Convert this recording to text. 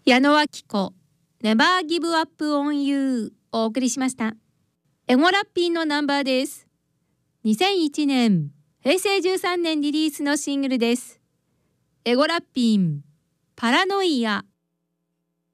矢野明子 Never Give Up on You をお送りしました。エゴラッピンのナンバーです。2001年平成13年リリースのシングルです。エゴラッピンパラノイア。